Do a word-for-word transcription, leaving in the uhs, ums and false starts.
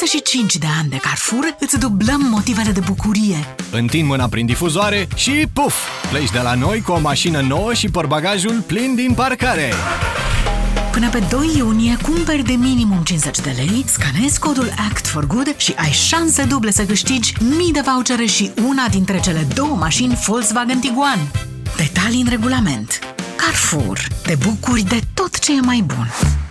douăzeci și cinci de ani de Carrefour îți dublăm motivele de bucurie. Întind mâna prin difuzoare și puf! Pleci de la noi cu o mașină nouă și portbagajul plin din parcare! Până pe doi iunie, cumperi de minimum cincizeci de lei, scanezi codul Act for Good și ai șanse duble să câștigi mii de vouchere și una dintre cele două mașini Volkswagen Tiguan. Detalii în regulament. Carrefour. Te bucuri de tot ce e mai bun.